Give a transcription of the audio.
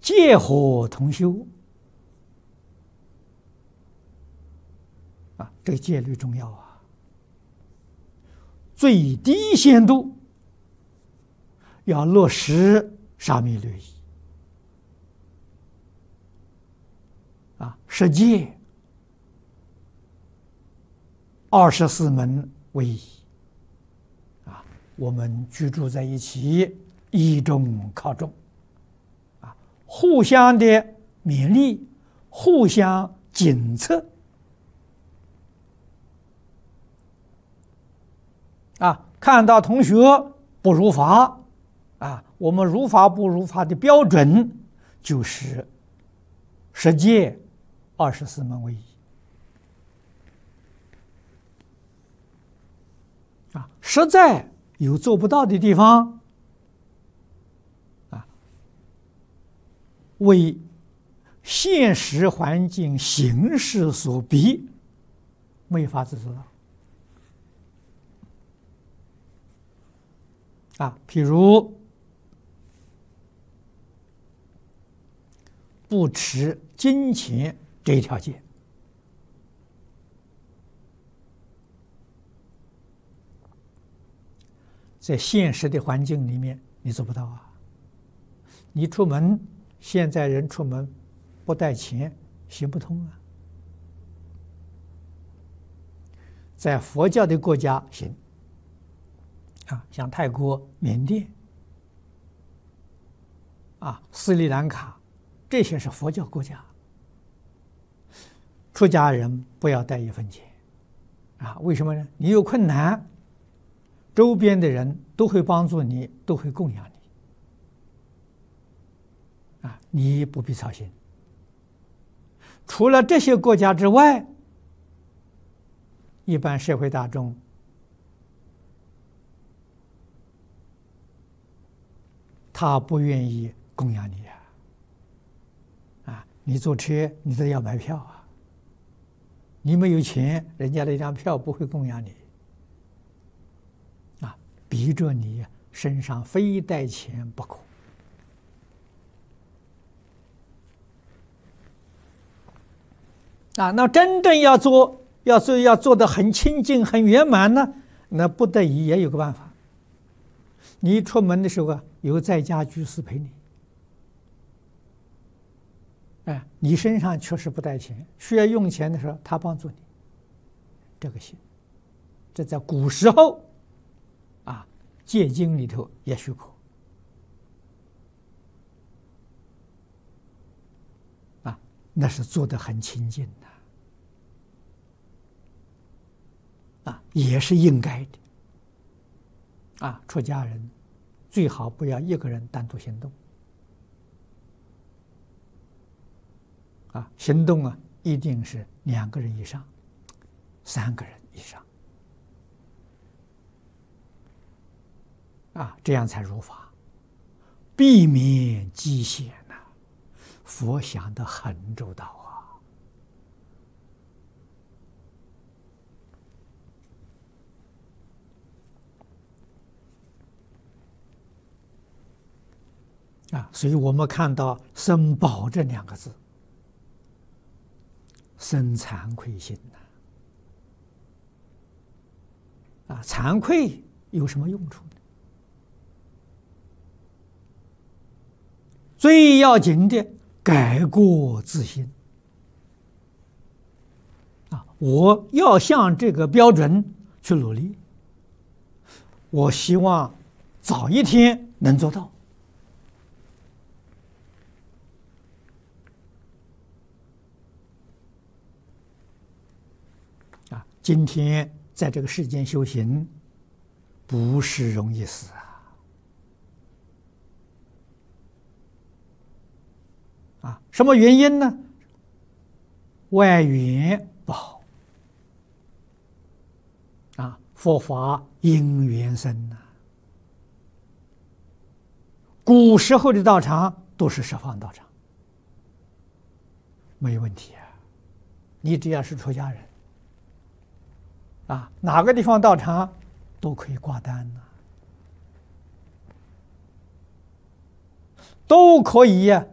戒和同修啊，这个戒律重要啊。最低限度要落实沙弥律仪啊，十戒24门为宜啊。我们居住在一起，以众靠众啊，互相的勉励，互相检测啊。看到同学不如法啊，我们如法不如法的标准就是十戒24门为宜啊。实在有做不到的地方啊，为现实环境形势所逼，没法子做到啊。譬如不持金钱这一条戒，在现实的环境里面你做不到啊。你出门，现在人出门不带钱行不通啊。在佛教的国家行啊，像泰国、缅甸啊、斯里兰卡，这些是佛教国家，出家人不要带1分钱啊。为什么呢？你有困难，周边的人都会帮助你，都会供养你啊，你不必操心。除了这些国家之外，一般社会大众他不愿意供养你啊！你坐车你都要买票啊，你没有钱，人家那张票不会供养你啊，逼着你身上非带钱不可啊。那真正要做得很清净、很圆满呢，那不得已也有个办法。你出门的时候啊，有在家居士陪你，哎，你身上确实不带钱，需要用钱的时候，他帮助你，这个行。这在古时候啊，戒经里头也许可啊，那是做得很清净的啊，也是应该的。啊，出家人最好不要一个人单独行动啊，行动啊一定是2个人以上，3个人以上啊，这样才如法，避免极险呐。佛想得很周到啊，所以我们看到“生宝”这2个字，生惭愧心呐！啊，惭愧有什么用处呢？最要紧的，改过自新啊！我要向这个标准去努力，我希望早一天能做到。今天在这个世间修行，不是容易事啊！什么原因呢？外缘不好啊，佛法因缘生呐。古时候的道场都是十方道场，没问题啊。你只要是出家人啊，哪个地方道场都可以挂单呐，都可以